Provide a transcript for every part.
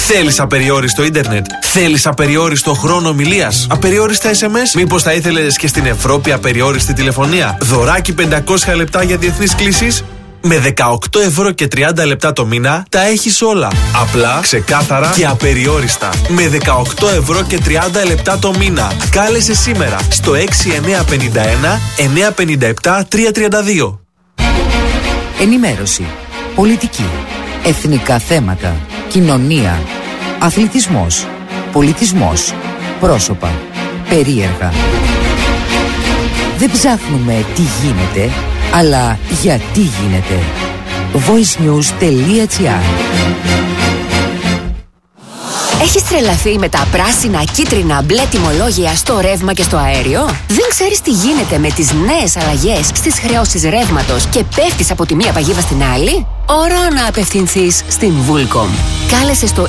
Θέλεις απεριόριστο ίντερνετ? Θέλεις απεριόριστο χρόνο ομιλίας? Απεριόριστα SMS? Μήπως θα ήθελες και στην Ευρώπη απεριόριστη τηλεφωνία? Δωράκι 500 λεπτά για διεθνείς κλήσεις? Με 18 ευρώ και 30 λεπτά το μήνα τα έχεις όλα. Απλά, ξεκάθαρα και απεριόριστα. Με 18 ευρώ και 30 λεπτά το μήνα. Κάλεσε σήμερα στο 6951 957 332. Ενημέρωση, πολιτική, εθνικά θέματα, κοινωνία, αθλητισμός, πολιτισμός, πρόσωπα, περίεργα. Δεν ψάχνουμε τι γίνεται, αλλά γιατί γίνεται. voicenews.gr. Έχεις τρελαθεί με τα πράσινα, κίτρινα, μπλε τιμολόγια στο ρεύμα και στο αέριο? Δεν ξέρεις τι γίνεται με τις νέες αλλαγές στις χρεώσεις ρεύματος και πέφτεις από τη μία παγίδα στην άλλη? Ώρα να απευθυνθείς στην Vulcom. Κάλεσε στο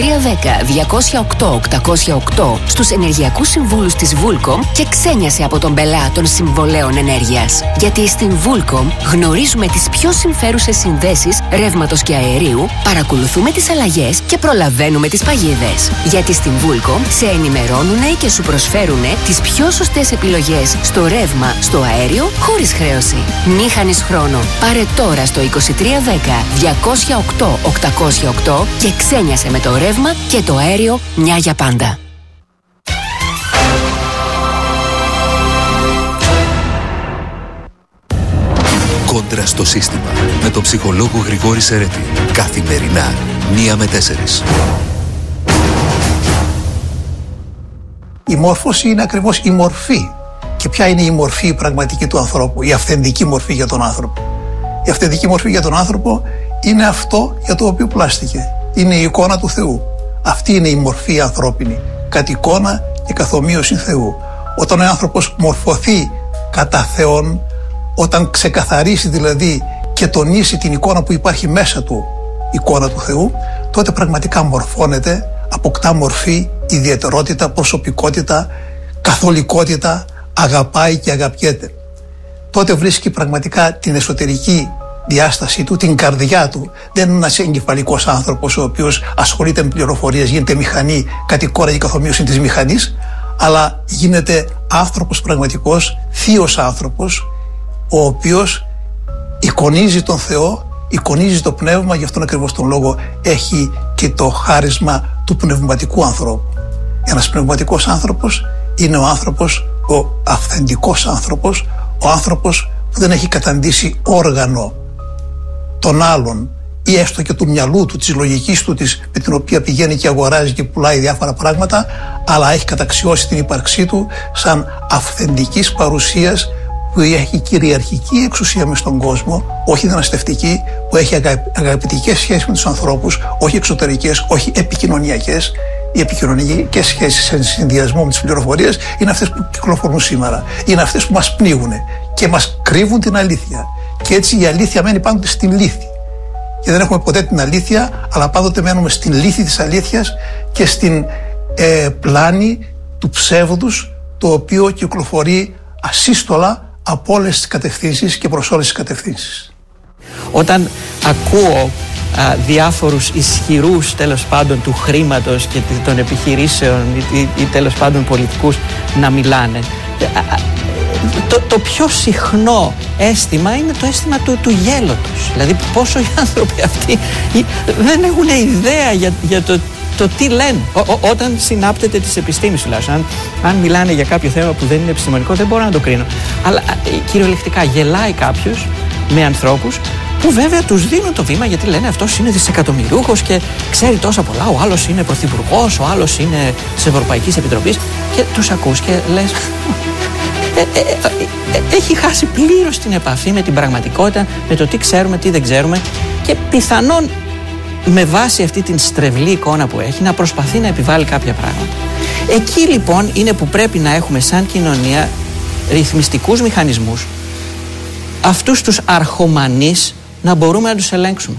2310-208-808 στους ενεργειακούς συμβούλους της Vulcom και ξένιασε από τον πελά των συμβολέων ενέργειας. Γιατί στην Vulcom γνωρίζουμε τις πιο συμφέρουσες συνδέσεις ρεύματος και αερίου, παρακολουθούμε τις αλλαγές και προλαβαίνουμε τις παγίδες. Γιατί στην Vulcom σε ενημερώνουνε και σου προσφέρουνε τις πιο σωστές επιλογές στο ρεύμα, στο αέριο, χωρίς χρέωση. Μη χάνεις χρόνο. Πάρε τώρα στο 2310-208-808 και ξένιασε με το ρεύμα και το αέριο μια για πάντα. Κόντρα στο σύστημα με τον ψυχολόγο Γρηγόρη Σερέτη. Καθημερινά 1 με 4. Η μόρφωση είναι ακριβώς η μορφή. Και ποια είναι η μορφή η πραγματική του ανθρώπου, η αυθεντική μορφή για τον άνθρωπο? Η αυθεντική μορφή για τον άνθρωπο είναι αυτό για το οποίο πλάστηκε. Είναι η εικόνα του Θεού. Αυτή είναι η μορφή ανθρώπινη, κατ' εικόνα και καθ' ομοίωση Θεού. Όταν ο άνθρωπος μορφωθεί κατά Θεόν, όταν ξεκαθαρίσει δηλαδή και τονίσει την εικόνα που υπάρχει μέσα του, εικόνα του Θεού, τότε πραγματικά μορφώνεται, αποκτά μορφή, ιδιαιτερότητα, προσωπικότητα, καθολικότητα, αγαπάει και αγαπιέται. Τότε βρίσκει πραγματικά την εσωτερική διάσταση του, την καρδιά του. Δεν είναι ένας εγκεφαλικός άνθρωπος ο οποίος ασχολείται με πληροφορίες, γίνεται μηχανή, κατ' εικόνα και καθ' ομοίωση της μηχανής, αλλά γίνεται άνθρωπος πραγματικός, θείος άνθρωπος, ο οποίος εικονίζει τον Θεό, εικονίζει το πνεύμα, γι' αυτόν ακριβώς τον λόγο έχει και το χάρισμα του πνευματικού ανθρώπου. Ένας πνευματικός άνθρωπος είναι ο άνθρωπος, ο αυθεντικός άνθρωπος, ο άνθρωπος που δεν έχει καταντήσει όργανο των άλλων ή έστω και του μυαλού του, της λογικής του, με την οποία πηγαίνει και αγοράζει και πουλάει διάφορα πράγματα, αλλά έχει καταξιώσει την ύπαρξή του σαν αυθεντικής παρουσίας που έχει κυριαρχική εξουσία μες στον κόσμο, όχι δυναστευτική, που έχει αγαπητικές σχέσεις με τους ανθρώπους, όχι εξωτερικές, όχι επικοινωνιακές. Οι επικοινωνιακές σχέσεις σε συνδυασμό με τις πληροφορίες είναι αυτές που κυκλοφορούν σήμερα. Είναι αυτές που μας πνίγουν και μας κρύβουν την αλήθεια. Και έτσι η αλήθεια μένει πάντοτε στην λύθη. Και δεν έχουμε ποτέ την αλήθεια, αλλά πάντοτε μένουμε στην λύθη της αλήθειας και στην πλάνη του ψεύδους, το οποίο κυκλοφορεί ασύστολα από όλες τις κατευθύνσεις και προς όλες τις κατευθύνσεις. Όταν ακούω διάφορους ισχυρούς τέλος πάντων του χρήματος και των επιχειρήσεων ή τέλος πάντων πολιτικούς να μιλάνε, το πιο συχνό αίσθημα είναι το αίσθημα του γέλωτος. Δηλαδή πόσο οι άνθρωποι αυτοί δεν έχουν ιδέα για το τι λένε. Όταν συνάπτεται τις επιστήμες τουλάχιστον, αν μιλάνε για κάποιο θέμα που δεν είναι επιστημονικό, δεν μπορώ να το κρίνω. Αλλά κυριολεκτικά γελάει κάποιος με ανθρώπους που βέβαια τους δίνουν το βήμα, γιατί λένε αυτός είναι δισεκατομμυριούχος και ξέρει τόσα πολλά, ο άλλος είναι πρωθυπουργός, ο άλλος είναι της Ευρωπαϊκής Επιτροπής, και τους ακούς και λες έχει χάσει πλήρως την επαφή με την πραγματικότητα, με το τι ξέρουμε, τι δεν ξέρουμε, και πιθανόν με βάση αυτή την στρεβλή εικόνα που έχει να προσπαθεί να επιβάλλει κάποια πράγματα. Εκεί λοιπόν είναι που πρέπει να έχουμε σαν κοινωνία ρυθμιστικούς μηχανισμούς, αυτούς τους αρχομανείς να μπορούμε να τους ελέγξουμε.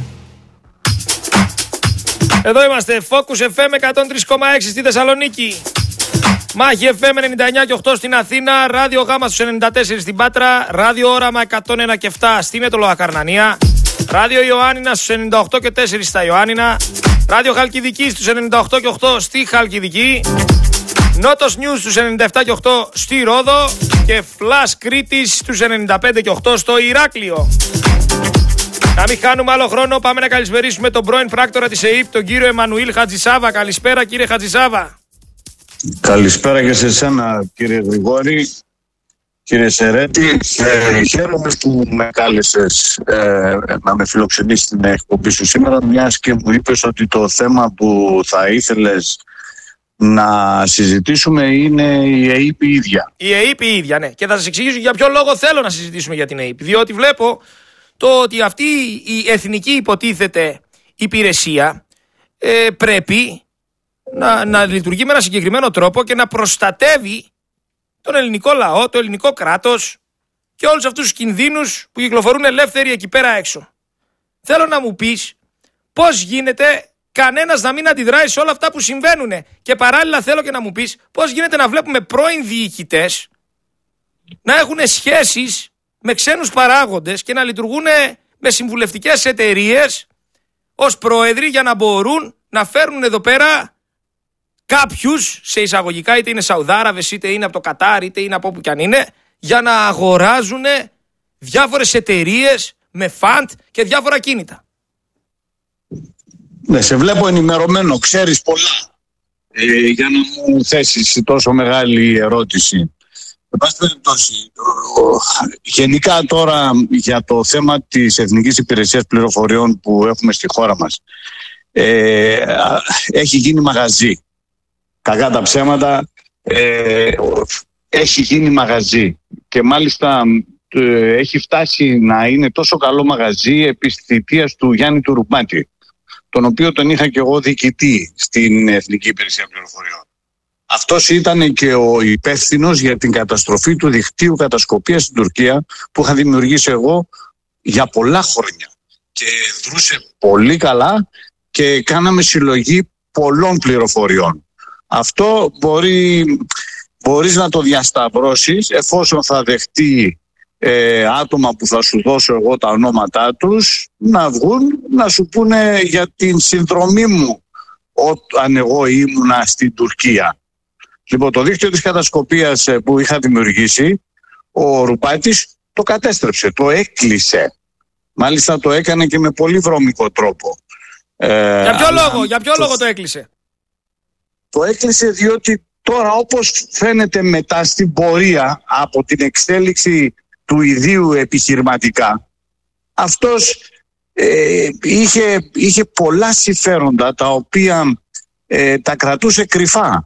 Εδώ είμαστε, Focus FM 103,6 στη Θεσσαλονίκη, Μάχη FM 99 και 8 στην Αθήνα, Ράδιο Γάμα στους 94 στην Πάτρα, Ράδιο Όραμα 101 και 7 στην Ετωλοακαρνανία, Ράδιο Ιωάννινα στους 98 και 4 στα Ιωάννινα, Ράδιο Χαλκιδική στους 98 και 8 στη Χαλκιδική. Νότος News στους 97 και 8 στη Ρόδο. Και Flash Κρήτης στους 95 και 8 στο Ηράκλειο. Να μην χάνουμε άλλο χρόνο, πάμε να καλησπερίσουμε τον πρώην πράκτορα της ΕΥΠ, τον κύριο Εμμανουήλ Χατζησάβα. Καλησπέρα κύριε Χατζησάβα. Καλησπέρα και σε εσένα κύριε Γρηγόρη, κύριε Σερέτη. Χαίρομαι που με κάλεσες να με φιλοξενήσεις στην εκπομπή σου σήμερα, μιας και μου είπες ότι το θέμα που θα ήθελες να συζητήσουμε είναι η ΕΥΠ η ίδια. Η ΕΥΠ η ίδια, ναι. Και θα σας εξηγήσω για ποιο λόγο θέλω να συζητήσουμε για την ΕΥΠ. Διότι βλέπω το ότι αυτή η εθνική υποτίθεται υπηρεσία πρέπει να λειτουργεί με ένα συγκεκριμένο τρόπο και να προστατεύει τον ελληνικό λαό, το ελληνικό κράτος και όλους αυτούς τους κινδύνους που κυκλοφορούν ελεύθεροι εκεί πέρα έξω. Θέλω να μου πεις πώς γίνεται κανένας να μην αντιδράει σε όλα αυτά που συμβαίνουν. Και παράλληλα θέλω και να μου πεις πώς γίνεται να βλέπουμε πρώην διοικητές να έχουν σχέσεις με ξένους παράγοντες και να λειτουργούν με συμβουλευτικές εταιρείες ως πρόεδροι για να μπορούν να φέρνουν εδώ πέρα κάποιους, σε εισαγωγικά, είτε είναι Σαουδάραβες, είτε είναι από το Κατάρ, είτε είναι από όπου κι αν είναι, για να αγοράζουν διάφορες εταιρείες με φαντ και διάφορα κίνητα. Ναι, σε βλέπω ενημερωμένο, ξέρεις πολλά για να μου θέσεις τόσο μεγάλη ερώτηση. Εν πάση περιπτώσει, γενικά τώρα για το θέμα της Εθνικής Υπηρεσίας Πληροφοριών που έχουμε στη χώρα μας, έχει γίνει μαγαζί. Κακά τα ψέματα, έχει γίνει μαγαζί και μάλιστα έχει φτάσει να είναι τόσο καλό μαγαζί επί της θητείας του Γιάννη του Ρουπάτη, τον οποίο τον είχα και εγώ διοικητή στην Εθνική Υπηρεσία Πληροφοριών. Αυτός ήταν και ο υπεύθυνος για την καταστροφή του δικτύου κατασκοπίας στην Τουρκία που είχα δημιουργήσει εγώ για πολλά χρόνια και δρούσε πολύ καλά και κάναμε συλλογή πολλών πληροφοριών. Αυτό μπορείς να το διασταυρώσεις εφόσον θα δεχτεί άτομα που θα σου δώσω εγώ τα ονόματά τους να βγουν να σου πούνε για την συνδρομή μου όταν εγώ ήμουνα στην Τουρκία. Λοιπόν, το δίκτυο της κατασκοπίας που είχα δημιουργήσει, ο Ρουπάτης το κατέστρεψε, το έκλεισε. Μάλιστα το έκανε και με πολύ βρώμικο τρόπο. Για ποιο λόγο το έκλεισε? Το έκλεισε διότι τώρα, όπως φαίνεται μετά στην πορεία από την εξέλιξη του ιδίου επιχειρηματικά, αυτός είχε πολλά συμφέροντα τα οποία τα κρατούσε κρυφά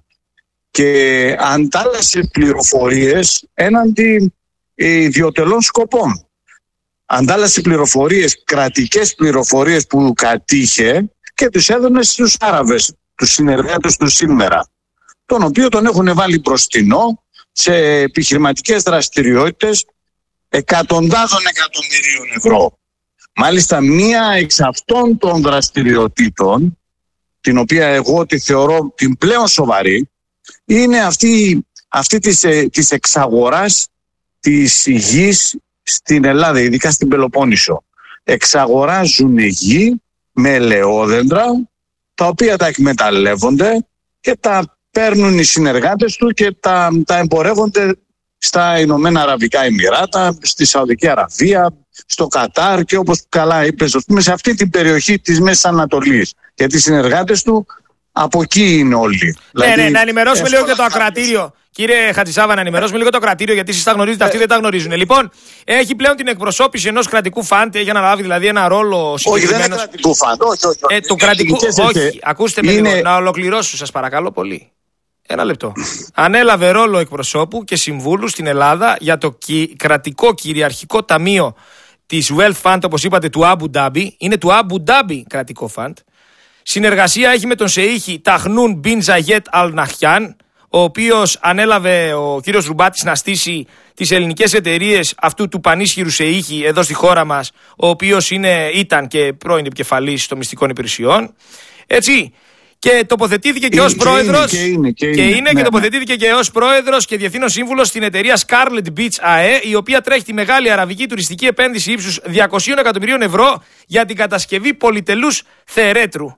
και αντάλλασε πληροφορίες έναντι ιδιωτελών σκοπών. Αντάλλασε πληροφορίες, κρατικές πληροφορίες που κατήχε και τους έδωνε στους Άραβες, τους συνεργάτες του σήμερα, τον οποίο τον έχουν βάλει μπροστινό σε επιχειρηματικές δραστηριότητες εκατοντάδων εκατομμυρίων ευρώ. Μάλιστα μία εξ αυτών των δραστηριοτήτων, την οποία εγώ τη θεωρώ την πλέον σοβαρή, είναι αυτή της εξαγοράς της γης στην Ελλάδα, ειδικά στην Πελοπόννησο. Εξαγοράζουν γη με ελαιόδεντρα, τα οποία τα εκμεταλλεύονται και τα παίρνουν οι συνεργάτες του και τα εμπορεύονται στα Ηνωμένα Αραβικά Εμιράτα, στη Σαουδική Αραβία, στο Κατάρ και όπως καλά είπες, σε αυτή την περιοχή της Μέσης Ανατολής. Γιατί οι συνεργάτες του από εκεί είναι όλοι. Ναι, δηλαδή, να ενημερώσουμε λίγο και το ακροατήριο. Κύριε Χατζησάβα, να ενημερώσουμε λίγο το ακροατήριο, γιατί εσείς τα γνωρίζετε, αυτοί δεν τα γνωρίζουν. Λοιπόν, έχει πλέον την εκπροσώπηση ενός κρατικού φαντ, έχει αναλάβει δηλαδή ένα ρόλο συγκεκριμένο. Όχι, δεν είναι κρατικού φαντ, όχι. Το κρατικού, όχι, ακούστε με λίγο, να ολοκληρώσω, σας παρακαλώ πολύ. Ένα λεπτό. Ανέλαβε ρόλο εκπροσώπου και συμβούλου στην Ελλάδα για το κρατικό κυριαρχικό ταμείο της Wealth Fund, όπως είπατε, του Αμπου Ντάμπι. Είναι του Αμπου Ντάμπι κρατικό φαντ. Συνεργασία έχει με τον Σεΐχη Ταχνούν Μπιν Ζαγέτ Αλ Ναχιάν, ο οποίος ανέλαβε ο κύριος Ρουμπάτης να στήσει τις ελληνικές εταιρείες αυτού του πανίσχυρου Σεΐχη εδώ στη χώρα μας, ο οποίος ήταν και πρώην επικεφαλής των μυστικών υπηρεσιών. Έτσι. Και τοποθετήθηκε και ως πρόεδρος. Και τοποθετήθηκε και ως πρόεδρος και διευθύνων σύμβουλος στην εταιρεία Scarlet Beach ΑΕ, η οποία τρέχει τη μεγάλη αραβική τουριστική επένδυση ύψους 200 εκατομμυρίων ευρώ για την κατασκευή πολυτελούς θερέτρου.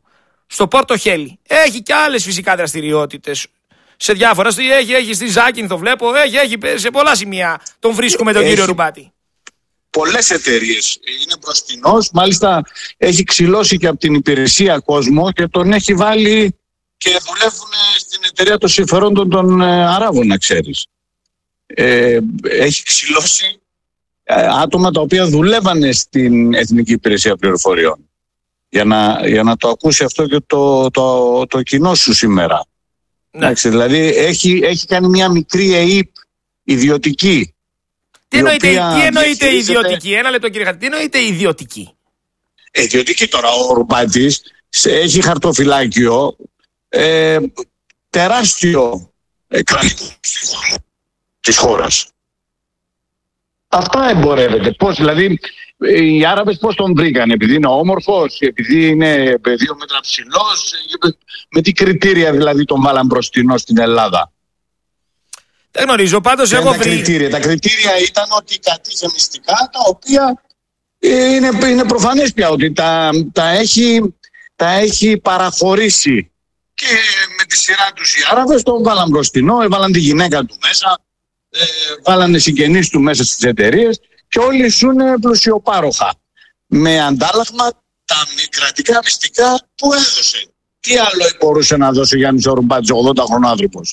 στο Πόρτο Χέλι. Έχει και άλλες φυσικά δραστηριότητες. Σε διάφορα. Έχει στη Ζάκυνθο, βλέπω. Έχει σε πολλά σημεία τον βρίσκουμε τον κύριο Ρουμπάτη. Πολλές εταιρείες. Είναι μπροστινός. Μάλιστα έχει ξυλώσει και από την υπηρεσία κόσμο και τον έχει βάλει και δουλεύουν στην εταιρεία των συμφερόντων των Αράβων, να ξέρεις. Έχει ξυλώσει άτομα τα οποία δουλεύανε στην Εθνική Υπηρεσία Πληροφοριών. Για να το ακούσει αυτό και το κοινό σου σήμερα. Ναι. Δηλαδή έχει κάνει μια μικρή ΕΕΠ ιδιωτική. Τι εννοείται ιδιωτική? Ένα λεπτό κύριε Χατζη. Τι εννοείται ιδιωτική? Ιδιωτική τώρα. Ο Ρουμπάτης έχει χαρτοφυλάκιο τεράστιο κρατικό της χώρας. Αυτά εμπορεύεται. Πώς δηλαδή οι Άραβες πώς τον βρήκαν? Επειδή είναι όμορφος, επειδή είναι 2 μέτρα ψηλός? Με τι κριτήρια δηλαδή τον βάλαν μπροστινό στην Ελλάδα? Δεν γνωρίζω, πάντως έχω βρει. Τα κριτήρια ήταν ότι κατήχε μυστικά, τα οποία είναι προφανές πια ότι τα έχει παραχωρήσει. Και με τη σειρά τους οι Άραβες τον βάλαν μπροστινό, έβαλαν τη γυναίκα του μέσα, βάλανε συγγενείς του μέσα στις εταιρείες και όλοι ζουν πλουσιοπάροχα. Με αντάλλαγμα τα κρατικά μυστικά που έδωσε. Τι άλλο μπορούσε να δώσει ο Γιάννης ο Ρουμπάτης, 80χρονο άνθρωπος?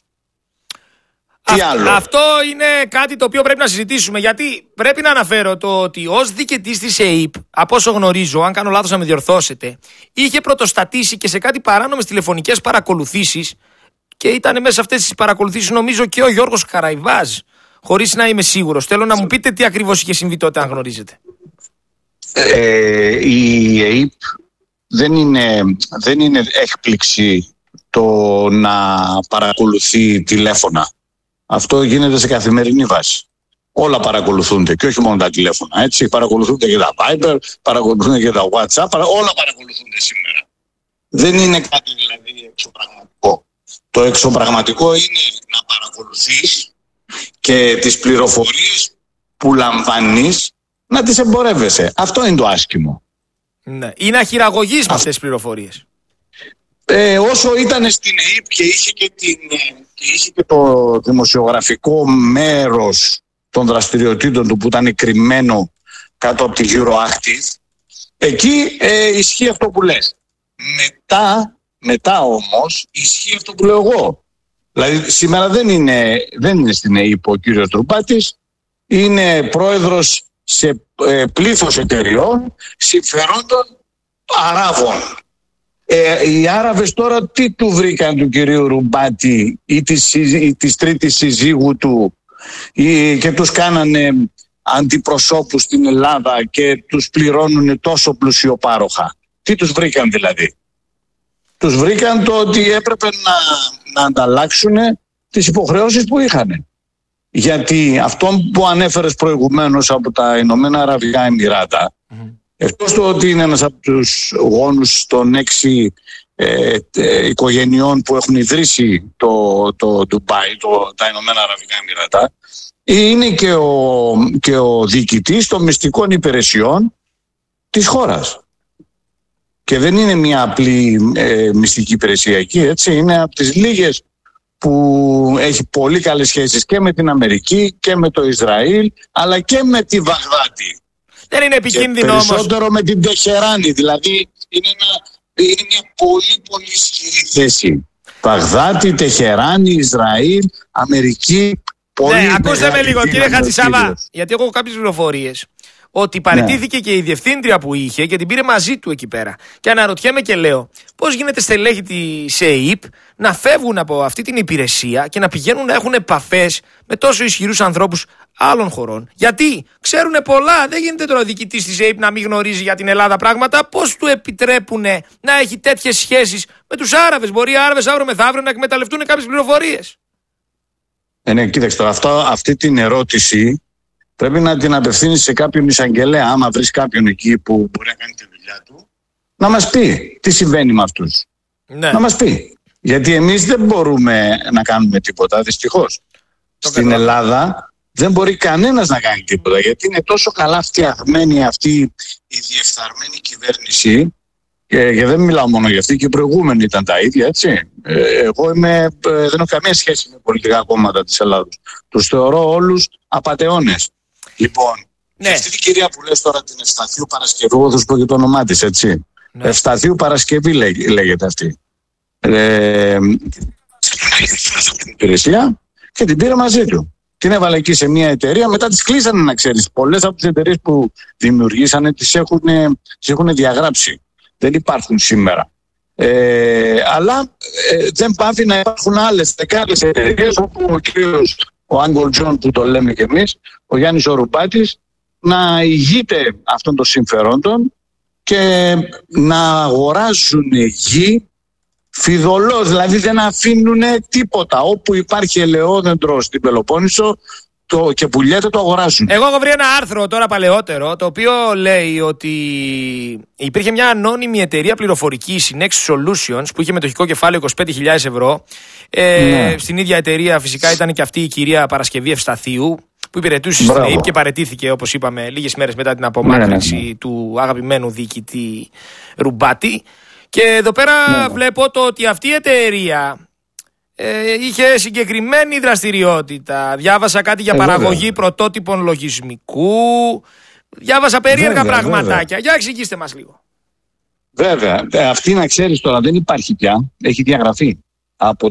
Αυτό είναι κάτι το οποίο πρέπει να συζητήσουμε, γιατί πρέπει να αναφέρω το ότι ως διοικητής της ΕΕΠ, από όσο γνωρίζω, αν κάνω λάθος να με διορθώσετε, είχε πρωτοστατήσει και σε κάτι παράνομες τηλεφωνικές παρακολουθήσεις και ήταν μέσα σε αυτές τις παρακολουθήσεις νομίζω και ο Γιώργος Καραϊβάς, χωρίς να είμαι σίγουρος. Θέλω να μου πείτε τι ακριβώς είχε συμβεί τότε, αν γνωρίζετε. Η ΕΕΠ δεν είναι έκπληξη το να παρακολουθεί τηλέφωνα. Αυτό γίνεται σε καθημερινή βάση. Όλα παρακολουθούνται και όχι μόνο τα τηλέφωνα. Έτσι. Παρακολουθούνται και τα Viber, παρακολουθούνται και τα WhatsApp, όλα παρακολουθούνται σήμερα. Δεν είναι κάτι δηλαδή εξωπραγματικό. Το εξωπραγματικό είναι να παρακολουθείς και τις πληροφορίες που λαμβάνεις να τις εμπορεύεσαι. Αυτό είναι το άσχημο. Ναι. Ή να χειραγωγείς με αυτές τις πληροφορίες. Όσο ήταν στην ΕΕΠ και είχε και το δημοσιογραφικό μέρος των δραστηριοτήτων του που ήταν κρυμμένο κάτω από τη Euroactive, εκεί ισχύει αυτό που λες. Μετά όμως ισχύει αυτό που λέω εγώ. Δηλαδή σήμερα δεν είναι στην ΕΕΠ ο κύριος Ρουμπάτης, είναι πρόεδρος σε πλήθος εταιριών συμφερόντων Αράβων. Οι Άραβες τώρα τι του βρήκαν του κυρίου Ρουμπάτη ή της τρίτης συζύγου του και τους κάνανε αντιπροσώπους στην Ελλάδα και τους πληρώνουν τόσο πλουσιοπάροχα? Τι τους βρήκαν δηλαδή? Τους βρήκαν το ότι έπρεπε να ανταλλάξουν τις υποχρεώσεις που είχαν. Γιατί αυτό που ανέφερες προηγουμένως από τα Ηνωμένα Αραβικά Εμιράτα, εκτός το ότι είναι ένας από τους γόνους των 6 οικογενειών που έχουν ιδρύσει το Ντουμπάι, τα Ηνωμένα Αραβικά Εμιράτα, είναι και ο διοικητής των μυστικών υπηρεσιών της χώρας. Και δεν είναι μια απλή μυστική υπηρεσία εκεί, έτσι. Είναι από τις λίγες που έχει πολύ καλές σχέσεις και με την Αμερική και με το Ισραήλ, αλλά και με τη Βαγδάτη. Δεν είναι επικίνδυνο όμως? Περισσότερο με την Τεχεράνη, δηλαδή είναι μια πολύ πολύ ισχυρή θέση. Βαγδάτη, Τεχεράνη, Ισραήλ, Αμερική. Ναι, ακούστε με λίγο κύριε Χατζησάβα, γιατί έχω κάποιες πληροφορίες ότι παραιτήθηκε και η διευθύντρια που είχε και την πήρε μαζί του εκεί πέρα. Και αναρωτιέμαι και λέω, πώς γίνεται στελέχη της ΕΕΠ να φεύγουν από αυτή την υπηρεσία και να πηγαίνουν να έχουν επαφές με τόσο ισχυρούς ανθρώπους άλλων χωρών? Γιατί ξέρουν πολλά. Δεν γίνεται τώρα ο διοικητής της ΕΕΠ να μην γνωρίζει για την Ελλάδα πράγματα. Πώς του επιτρέπουν να έχει τέτοιες σχέσεις με τους Άραβες? Μπορεί οι Άραβες αύριο μεθαύριο να εκμεταλλευτούν κάποιες πληροφορίες. Ναι, κοίταξε τώρα, αυτή την ερώτηση πρέπει να την απευθύνεις σε κάποιον εισαγγελέα. Άμα βρεις κάποιον εκεί που μπορεί να κάνει τη δουλειά του, να μας πει τι συμβαίνει με αυτούς. Ναι. Να μας πει. Γιατί εμείς δεν μπορούμε να κάνουμε τίποτα, δυστυχώς. Στην Ελλάδα δεν μπορεί κανένας να κάνει τίποτα, γιατί είναι τόσο καλά φτιαγμένη αυτή η διεφθαρμένη κυβέρνηση Και δεν μιλάω μόνο για αυτή, και οι προηγούμενοι ήταν τα ίδια, έτσι. Εγώ δεν έχω καμία σχέση με πολιτικά κόμματα της Ελλάδος. Τους θεωρώ όλους απατεώνες. Λοιπόν, και αυτή την κυρία που λες τώρα, την Ευσταθίου Παρασκευή, εγώ θα σου πω και το όνομά της, έτσι. Ναι. Ευσταθίου Παρασκευή λέγεται αυτή. Την υπηρεσία και την πήρε μαζί του. Την έβαλε εκεί σε μια εταιρεία, μετά τις κλείσανε, να ξέρεις. Πολλές από τις εταιρείες που δημιουργήσανε τις έχουν διαγράψει. Δεν υπάρχουν σήμερα. Αλλά δεν πάβει να υπάρχουν άλλες δεκάδες εταιρείες, όπου ο κύριος ο Άγγολ Τζον, που το λέμε κι εμείς, ο Γιάννης ο Ρουπάτης, να ηγείται αυτών των συμφερόντων και να αγοράζουν γη φιδωλώς, δηλαδή δεν αφήνουν τίποτα. Όπου υπάρχει ελαιόδεντρο στην Πελοπόννησο και πουλιέται, το αγοράζουν. Εγώ έχω βρει ένα άρθρο τώρα παλαιότερο, το οποίο λέει ότι υπήρχε μια ανώνυμη εταιρεία πληροφορική, Synex Solutions, που είχε μετοχικό κεφάλαιο 25.000 ευρώ. Στην ίδια εταιρεία φυσικά ήταν και αυτή η κυρία Παρασκευή Ευσταθίου, που υπηρετούσε στην ΑΕΠ και παραιτήθηκε, όπως είπαμε, λίγες μέρες μετά την απομάκρυνση του αγαπημένου διοικητή Ρουμπάτη. Και εδώ πέρα βλέπω το ότι αυτή η εταιρεία είχε συγκεκριμένη δραστηριότητα. Διάβασα κάτι για παραγωγή πρωτότυπων λογισμικού. Διάβασα περίεργα πραγματάκια. Για εξηγήστε μας λίγο. Βέβαια. Αυτή, να ξέρεις τώρα, δεν υπάρχει πια. Έχει διαγραφεί από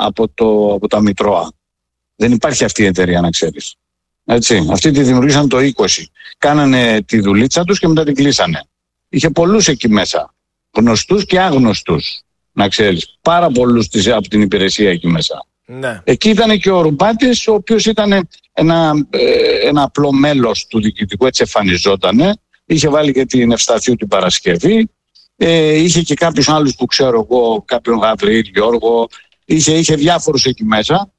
τα Μητρώα. Δεν υπάρχει αυτή η εταιρεία, να ξέρεις. Έτσι. Αυτή τη δημιουργήσαν το 20. Κάνανε τη δουλίτσα τους και μετά την κλείσανε. Είχε πολλούς εκεί μέσα. Γνωστούς και άγνωστους, να ξέρεις. Πάρα πολλούς από την υπηρεσία εκεί μέσα. Ναι. Εκεί ήταν και ο Ρουπάτης, ο οποίος ήταν ένα απλό μέλος του διοικητικού, έτσι εμφανιζότανε. Είχε βάλει και την Ευσταθίου την Παρασκευή. Είχε και κάποιους άλλους που ξέρω εγώ, κάποιον Γαβριήλ, Γιώργο. Είχε διάφορους εκεί μέσα,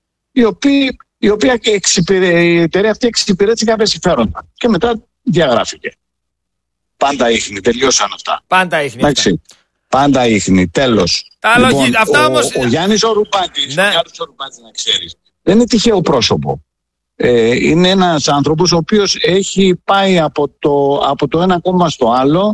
η οποία η εταιρεία αυτή εξυπηρέτησε κάποια συμφέροντα. Και μετά διαγράφηκε. Πάντα ίχνη, τελειώσαν αυτά. Πάντα ίχνη. Πάντα ίχνη, τέλος. Λοιπόν, αυτά όμως... ο Γιάννης ο Ρουπάτης, ναι. Να ξέρεις, δεν είναι τυχαίο πρόσωπο. Είναι ένας άνθρωπος ο οποίος έχει πάει από το ένα κόμμα στο άλλο,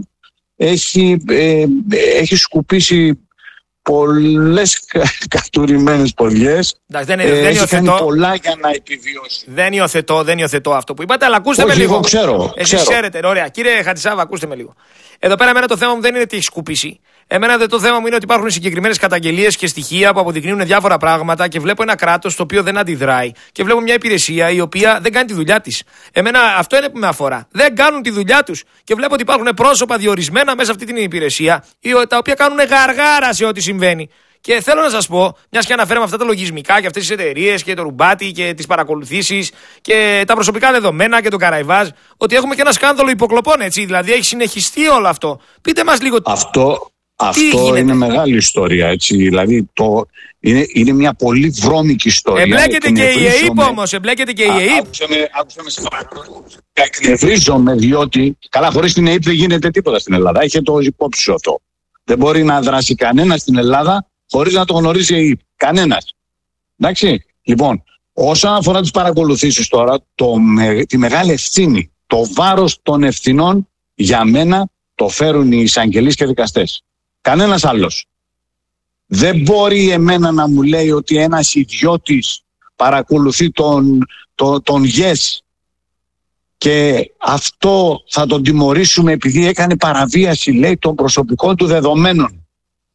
έχει σκουπίσει πολλές κατουρημένες ποδιές. Έχει κάνει πολλά για να επιβιώσει. Δεν υιοθετώ αυτό που είπατε, αλλά ακούστε με λίγο. Εγώ ξέρω. Εσείς ξέρετε, ωραία. Κύριε Χατζησάβα, ακούστε με λίγο. Εδώ πέρα, εμένα το θέμα μου δεν είναι τι έχει σκουπίσει. Εμένα το θέμα μου είναι ότι υπάρχουν συγκεκριμένες καταγγελίες και στοιχεία που αποδεικνύουν διάφορα πράγματα και βλέπω ένα κράτος το οποίο δεν αντιδράει. Και βλέπω μια υπηρεσία η οποία δεν κάνει τη δουλειά της. Εμένα αυτό είναι που με αφορά. Δεν κάνουν τη δουλειά τους. Και βλέπω ότι υπάρχουν πρόσωπα διορισμένα μέσα σε αυτή την υπηρεσία, τα οποία κάνουν γαργάρα σε ό,τι συμβαίνει. Και θέλω να σας πω, μιας και αναφέραμε αυτά τα λογισμικά και αυτές τις εταιρείες και το Ρουμπάτι και τις παρακολουθήσεις και τα προσωπικά δεδομένα και τον Καραϊβάζ, ότι έχουμε και ένα σκάνδαλο υποκλοπών, έτσι. Δηλαδή έχει συνεχιστεί όλο αυτό. Πείτε μας λίγο. Αυτό είναι μεγάλη ιστορία, έτσι. Δηλαδή είναι μια πολύ βρώμικη ιστορία. Εμπλέκεται και η ΕΕΠ όμως. Εμπλέκεται και η ΕΕΠ. Άκουσε με παρακαλώ. Εκνευρίζομαι, διότι καλά, χωρίς την ΕΕΠ δεν γίνεται τίποτα στην Ελλάδα. Έχετε το υπόψη σου αυτό. Δεν μπορεί να δράσει κανένα στην Ελλάδα χωρίς να το γνωρίζει η ΕΕΠ. Κανένας. Εντάξει. Λοιπόν, όσον αφορά τις παρακολουθήσεις τώρα, τη μεγάλη ευθύνη, το βάρος των ευθυνών για μένα το φέρουν οι εισαγγελείς και δικαστές. Κανένας άλλος. Δεν μπορεί εμένα να μου λέει ότι ένας ιδιώτης παρακολουθεί τον ΓΕΣ και αυτό θα τον τιμωρήσουμε επειδή έκανε παραβίαση, λέει, των προσωπικών του δεδομένων.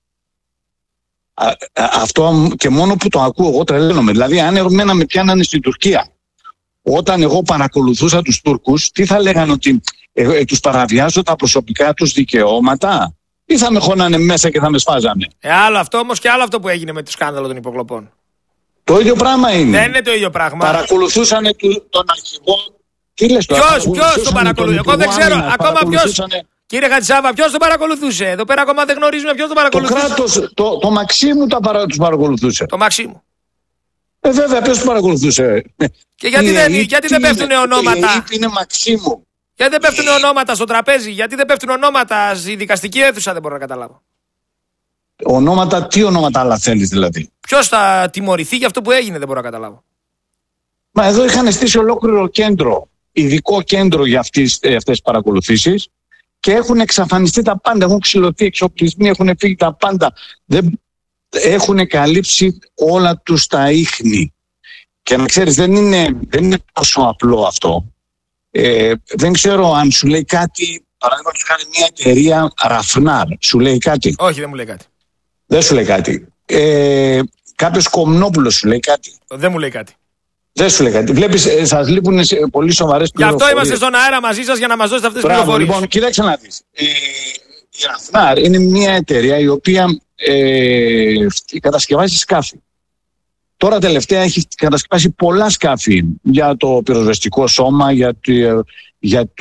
Αυτό και μόνο που το ακούω εγώ τρελαίνομαι. Δηλαδή αν εμένα με πιάνανε στην Τουρκία όταν εγώ παρακολουθούσα τους Τούρκους, τι θα λέγανε, ότι τους παραβιάζω τα προσωπικά τους δικαιώματα ή θα με χώνανε μέσα και θα με σφάζανε? Άλλο αυτό όμως και άλλο αυτό που έγινε με το σκάνδαλο των υποκλοπών. Το ίδιο πράγμα είναι. Δεν είναι το ίδιο πράγμα. Παρακολουθούσαν τον αρχηγό. Τι λες τώρα? Ποιος τον παρακολουθούσε? Εγώ δεν ξέρω ακόμα ποιος. Κύριε Χατζησάβα, ποιος τον παρακολουθούσε? Εδώ πέρα ακόμα δεν γνωρίζουμε ποιος τον παρακολουθούσε. Το κράτος, το Μαξίμου τους παρακολουθούσε. Το Μαξίμου. Βέβαια, ποιος τους παρακολουθούσε? Και γιατί δεν πέφτουν ονόματα? Είναι Μαξίμου. Γιατί δεν πέφτουν ονόματα στο τραπέζι? Γιατί δεν πέφτουν ονόματα στη δικαστική αίθουσα? Δεν μπορώ να καταλάβω. Ονόματα, τι ονόματα άλλα θέλεις δηλαδή? Ποιος θα τιμωρηθεί για αυτό που έγινε? Δεν μπορώ να καταλάβω. Μα εδώ είχαν στήσει ολόκληρο κέντρο, ειδικό κέντρο για αυτές τις παρακολουθήσεις και έχουν εξαφανιστεί τα πάντα, έχουν ξυλωθεί εξοπλισμοί, έχουν φύγει τα πάντα. Έχουν καλύψει όλα τους τα ίχνη. Και να ξέρεις, δεν είναι τόσο απλό αυτό. Δεν ξέρω αν σου λέει κάτι, παραδείγματος χάρη μια εταιρεία Ραφνάρ, σου λέει κάτι? Όχι, δεν μου λέει κάτι. Δεν σου λέει κάτι. Κάποιος Κομνόπουλος σου λέει κάτι? Δεν μου λέει κάτι. Δεν σου λέει κάτι. Βλέπεις, σας λείπουν πολύ σοβαρές πληροφορίες. Γι' αυτό είμαστε στον αέρα μαζί σας, για να μας δώσετε αυτές τις πληροφορίες. Λοιπόν, κοίταξε να δεις. Η Ραφνάρ είναι μια εταιρεία η οποία κατασκευάζει σκάφη. Τώρα τελευταία έχει κατασκευάσει πολλά σκάφη για το πυροσβεστικό σώμα, για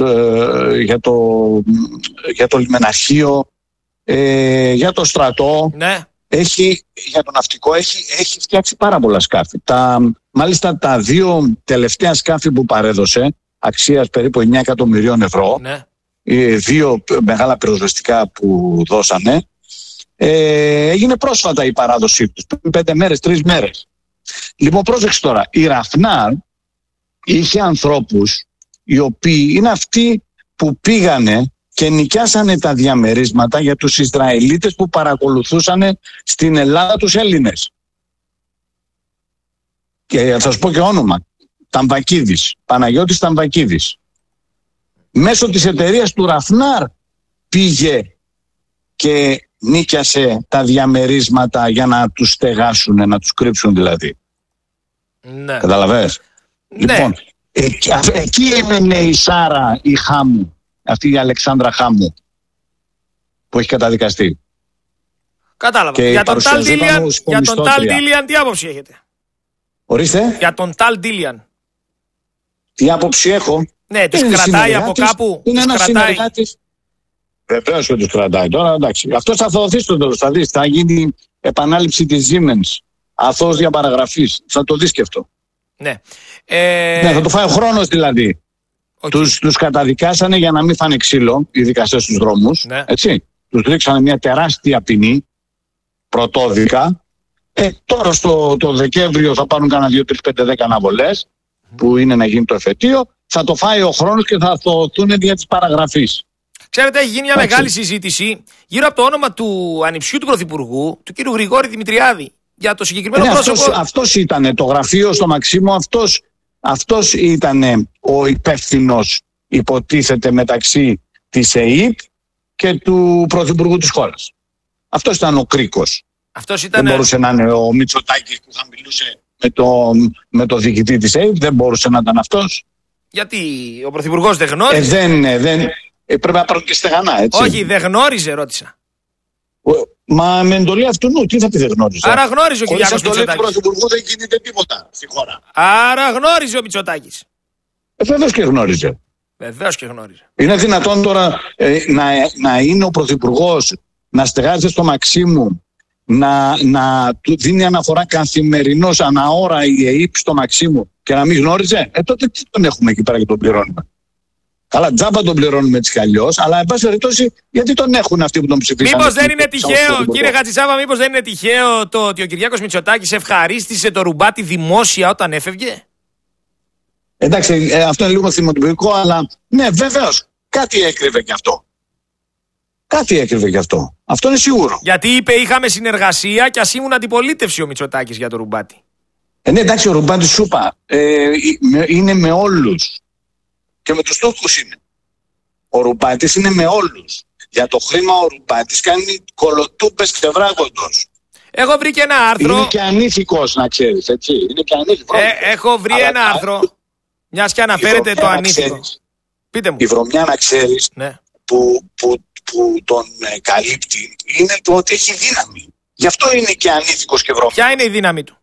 το λιμεναρχείο, για το στρατό. Ναι. Για το ναυτικό έχει φτιάξει πάρα πολλά σκάφη. Μάλιστα τα 2 τελευταία σκάφη που παρέδωσε, αξίας περίπου 9 εκατομμυρίων ευρώ, ναι. 2 μεγάλα πυροσβεστικά που δώσανε, έγινε πρόσφατα η παράδοσή τους, 5 μέρες, 3 μέρες. Λοιπόν, πρόσεξε τώρα, η Ραφνάρ είχε ανθρώπους οι οποίοι είναι αυτοί που πήγανε και νοικιάσανε τα διαμερίσματα για τους Ισραηλίτες που παρακολουθούσαν στην Ελλάδα τους Έλληνες. Και θα σου πω και όνομα. Ταμβακίδης, Παναγιώτης Ταμβακίδης. Μέσω της εταιρείας του Ραφνάρ πήγε και νίκιασε τα διαμερίσματα για να τους στεγάσουν, να τους κρύψουν δηλαδή. Ναι. Καταλαβαίνεις? Ναι. Λοιπόν, εκεί έμενε η Σάρα η Χάμου, αυτή η Αλεξάνδρα Χάμου που έχει καταδικαστεί. Κατάλαβα. Για τον Ταλ Ντίλιαν τι άποψη έχετε? Ορίστε. Για τον Ταλ Ντίλιαν. Τι άποψη έχω? Ναι, τους κρατάει από κάπου? Είναι ένας συνεργάτης. Βεβαίως και τους κρατάει. Τώρα εντάξει. Αυτό θα δοθεί στο τέλος. Θα δεις. Θα γίνει επανάληψη της Siemens. Αθώος διαπαραγραφής. Θα το δεις και αυτό. Ναι. Ναι, θα το φάει ο χρόνος δηλαδή. Okay. Τους καταδικάσανε για να μην φάνε ξύλο οι δικαστές στους δρόμους. Ναι. Έτσι. Τους ρίξανε μια τεράστια ποινή. Πρωτόδικα. Τώρα το Δεκέμβριο θα πάρουν κανένα 2, 3, 5, 10 αναβολές που είναι να γίνει το εφετείο. Θα το φάει ο χρόνος και θα θωθούν δια της παραγραφής. Ξέρετε, έχει γίνει μια μεγάλη συζήτηση γύρω από το όνομα του ανιψιού του Πρωθυπουργού, του κ. Γρηγόρη Δημητριάδη, για το συγκεκριμένο πρόσωπο. Αυτός ήταν το γραφείο στο Μαξίμου, αυτός ήταν ο υπεύθυνος, υποτίθεται, μεταξύ της ΕΕΠ και του Πρωθυπουργού της χώρας. Αυτός ήταν ο κρίκος. Δεν μπορούσε να είναι ο Μητσοτάκης που θα μιλούσε με το διοικητή της ΕΕΠ, δεν μπορούσε να ήταν αυτός. Γιατί ο Πρωθυπουργός δεν γνώριζε? Πρέπει να πάρουν και στεγανά, έτσι. Όχι, δεν γνώριζε, ρώτησα. Μα με εντολή αυτού νου, τι θα πει δεν γνώριζε? Άρα γνώριζε ο Κυριάκος Μητσοτάκης. Χωρίς εντολή του Πρωθυπουργού δεν γίνεται τίποτα στη χώρα. Άρα γνώριζε ο Μητσοτάκης. Βεβαίως και γνώριζε. Βεβαίως και γνώριζε. Είναι δυνατόν τώρα να είναι ο Πρωθυπουργός, να στεγάζεται στο Μαξίμου, να του δίνει αναφορά καθημερινώς αναώρα η ΕΕΠ στο Μαξίμου και να μην γνώριζε? Τότε τι τον έχουμε εκεί πέρα και τον πληρώνουμε? Καλά, τζάμπα τον πληρώνουμε έτσι κι αλλιώς, αλλά εν πάση περιπτώσει, γιατί τον έχουν αυτοί που τον ψηφίσαν? Μήπως δεν είναι τυχαίο, κύριε Χατζησάβα, μήπως δεν είναι τυχαίο το ότι ο Κυριάκος Μητσοτάκης ευχαρίστησε το Ρουμπάτι δημόσια όταν έφευγε? Εντάξει, αυτό είναι λίγο θυμοτυπικό, αλλά ναι, βεβαίως, κάτι έκρυβε κι αυτό. Κάτι έκρυβε κι αυτό. Αυτό είναι σίγουρο. Γιατί είπε είχαμε συνεργασία και ας ήμουν αντιπολίτευση ο Μητσοτάκης για το Ρουμπάτι. Ναι, εντάξει, ο Ρουμπάτης σου είπα, είναι με όλους. Και με τους Τούρκους είναι. Ο Ρουμπάτης είναι με όλους. Για το χρήμα ο Ρουμπάτης κάνει κολοτούπες και βράγοντος. Έχω βρει και ένα άρθρο. Είναι και ανήθικος, να ξέρεις, έτσι. Είναι και ανήθικος. Έχω βρει ένα άρθρο. Μιας και αναφέρεται το ανήθικο. Πείτε μου. Η βρωμιά, να ξέρεις, ναι, που τον καλύπτει είναι το ότι έχει δύναμη. Γι' αυτό είναι και ανήθικος και βρωμιά. Ποια είναι η δύναμη του?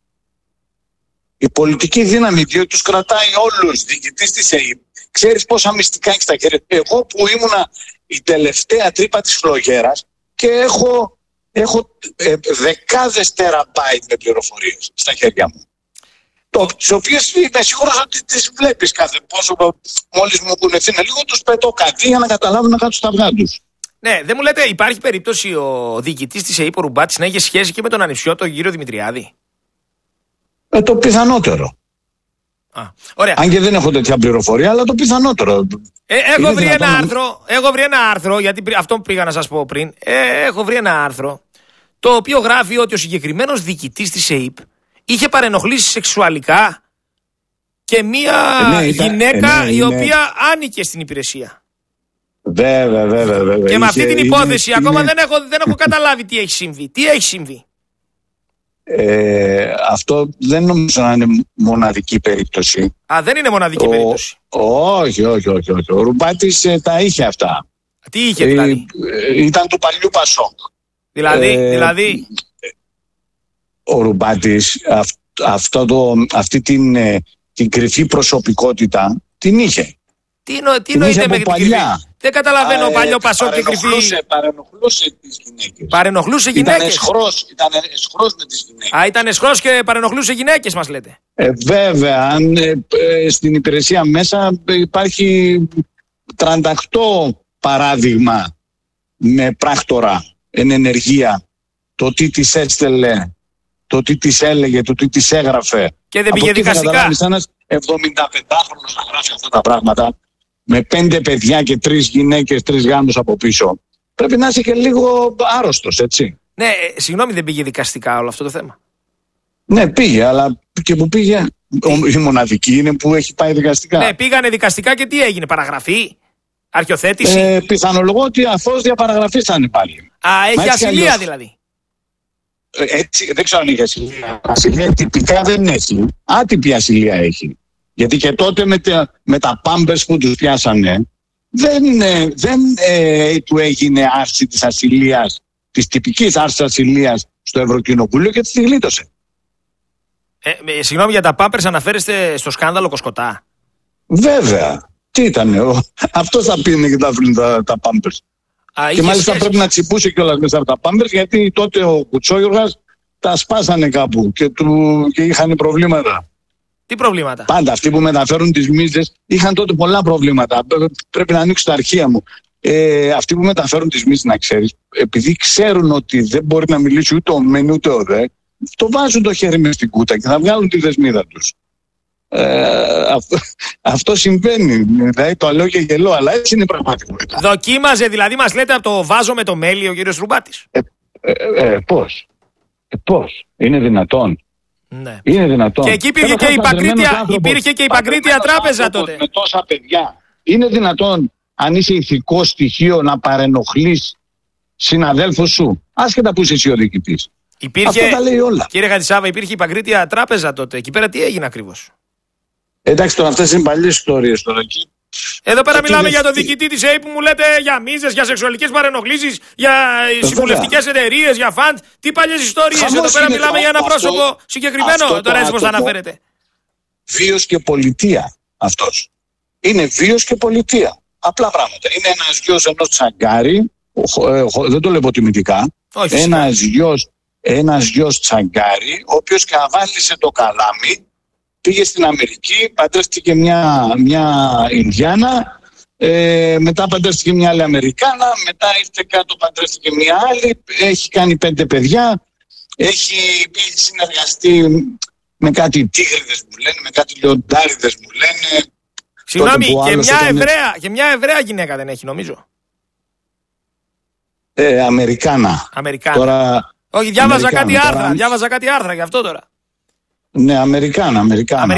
Η πολιτική δύναμη, διότι τους κρατάει όλους. Διοικητής της ΕΕΠ. Ξέρεις πόσα μυστικά έχει στα χέρια? Εγώ που ήμουνα η τελευταία τρύπα της φλογέρας και έχω δεκάδες τεραμπάιτ με πληροφορίες στα χέρια μου. Τις οποίες είμαι σίγουρος ότι τις βλέπεις κάθε πόσο, μόλις μου κουνευθούν λίγο τους πετώ κάτι για να καταλάβουν να κάτσουν τα αυγά τους. Ναι, δεν μου λέτε, υπάρχει περίπτωση ο διοικητής της ΕΕΠ, ο Ρουμπάτης, να έχει σχέση και με τον ανιψιό, τον κύριο Δημητριάδη? Το πιθανότερο. Ωραία. Αν και δεν έχω τέτοια πληροφορία, αλλά το πιθανότερο. Έχω βρει ένα άρθρο, γιατί αυτό που πήγα να σας πω πριν. Έχω βρει ένα άρθρο το οποίο γράφει ότι ο συγκεκριμένος διοικητής της ΕΥΠ είχε παρενοχλήσει σεξουαλικά και μία γυναίκα η οποία άνοικε στην υπηρεσία. Βέβαια. Και με αυτή την υπόθεση ακόμα δεν έχω καταλάβει τι έχει συμβεί. Τι έχει συμβεί. Αυτό δεν νομίζω να είναι μοναδική περίπτωση. Δεν είναι μοναδική περίπτωση. Όχι. Ο Ρουμπάτης τα είχε αυτά. Τι είχε δηλαδή? Ήταν του παλιού Πασόκ. Δηλαδή. Ο Ρουμπάτης αυτή την κρυφή προσωπικότητα την είχε. Τι εννοείται με παλιά? Δεν καταλαβαίνω παλιό Πασόκ και κρυφή. Παρενοχλούσε τις γυναίκες. Παρενοχλούσε γυναίκες. Ήταν εσχρός με τις γυναίκες. Ήταν εσχρός και παρενοχλούσε γυναίκες, μας λέτε. Βέβαια, αν στην υπηρεσία μέσα υπάρχει 38 παράδειγμα με πράκτορα εν ενεργεία, το τι της έστελε, το τι της έλεγε, το τι της έγραφε. Και δεν πήγε δικαστικά. Ένας 75χρονος να γράφει αυτά τα πράγματα, με 5 παιδιά και 3 γυναίκες, 3 γάμους από πίσω. Πρέπει να είσαι και λίγο άρρωστος, έτσι. Ναι, συγγνώμη, δεν πήγε δικαστικά όλο αυτό το θέμα? Ναι, πήγε, αλλά και που πήγε, η μοναδική είναι που έχει πάει δικαστικά. Ναι, πήγανε δικαστικά και τι έγινε, παραγραφή, αρχιοθέτηση? Πιθανολογώ ότι αθώος διαπαραγραφήσανε πάλι. Έχει ασυλία δηλαδή. Έτσι, δεν ξέρω αν έχει ασυλία. Ασυλία τυπικά δεν έχει. Άτυπη ασυλία έχει. Γιατί και τότε με τα πάμπερς που τους πιάσανε δεν του έγινε άρση της ασυλίας, της τυπικής άρσης ασυλίας στο Ευρωκοινοβούλιο και τη γλίτωσε. Συγγνώμη, για τα πάμπερς αναφέρεστε στο σκάνδαλο Κοσκοτά? Βέβαια. Τι ήτανε, αυτός θα πίνει και τα πάμπερς. Και μάλιστα πρέπει να τσιπούσε κιόλας μέσα από τα πάμπερς, γιατί τότε ο Κουτσόγιοργας τα σπάσανε κάπου και είχαν προβλήματα. Τι προβλήματα? Πάντα αυτοί που μεταφέρουν τις μίζες είχαν τότε πολλά προβλήματα. Πρέπει να ανοίξω τα αρχεία μου. Αυτοί που μεταφέρουν τις μίζες, να ξέρεις, επειδή ξέρουν ότι δεν μπορεί να μιλήσει ούτε ο μεν ούτε ο δε, το βάζουν το χέρι μες στην κούτα και θα βγάλουν τη δεσμίδα τους. Αυτό συμβαίνει. Δηλαδή το λέω και γελώ, αλλά έτσι είναι η πραγματικότητα. Δοκίμαζε δηλαδή, μας λέτε, από το βάζο με το μέλι ο κύριος Ρουμπάτης? Πώς? Είναι δυνατόν? Ναι. Είναι δυνατόν? Και εκεί υπήρχε και η Παγκρίτια Τράπεζα τότε. Με τόσα παιδιά. Είναι δυνατόν, αν είσαι ηθικό στοιχείο, να παρενοχλείς συναδέλφους σου, άσχετα που είσαι εσύ ο διοικητής? Αυτό τα λέει όλα. Κύριε Χατζησάβα, υπήρχε η Παγκρίτια Τράπεζα τότε. Εκεί πέρα τι έγινε ακριβώς? Εντάξει, τώρα αυτές είναι παλιές ιστορίες τώρα. Εδώ πέρα μιλάμε για τον διοικητή της ΕΕΠ που μου λέτε για μίζες, για σεξουαλικές παρενοχλήσεις, για συμβουλευτικές εταιρείες, για φαντ. Τι παλιές ιστορίες? Εδώ πέρα μιλάμε για ένα πρόσωπο συγκεκριμένο. Τώρα έτσι πώς θα αναφέρετε. Βίος και πολιτεία αυτός. Είναι βίος και πολιτεία. Απλά πράγματα. Είναι ένας γιος ενός Τσαγκάρη, δεν το λέω υποτιμητικά. Ένας γιος Τσαγκάρη, ο οποίος καβάλισε το καλάμι. Πήγε στην Αμερική, παντρεύτηκε μια Ινδιάνα, μετά παντρεύτηκε μια άλλη Αμερικάνα, μετά ήρθε κάτω, παντρεύτηκε μια άλλη, έχει κάνει 5 παιδιά, έχει συνεργαστεί με κάτι τίγριδες μου λένε, με κάτι λιοντάριδες μου λένε. Συγγνώμη, και μια Εβραία γυναίκα δεν έχει, νομίζω? Αμερικάνα. Τώρα, όχι, διάβαζα κάτι άρθρα γι' αυτό τώρα. Ναι, Αμερικάνα.